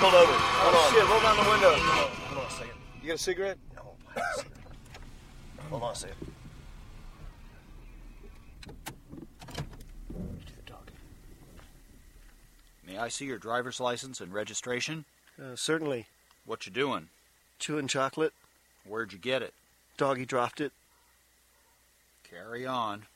pulled over. Hold on. Shit, roll down the window. Hold on a second. You got a cigarette? No. Hold on a second. May I see your driver's license and registration? Certainly. What you doing? Chewing chocolate. Where'd you get it? Doggy dropped it. Carry on.